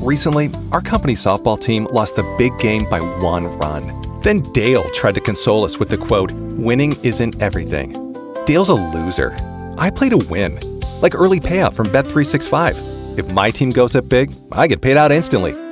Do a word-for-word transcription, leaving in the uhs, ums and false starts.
Recently, our company softball team lost the big game by one run. Then Dale tried to console us with the quote, "Winning isn't everything." Dale's a loser. I play to win, like early payout from Bet three sixty-five. If my team goes up big, I get paid out instantly.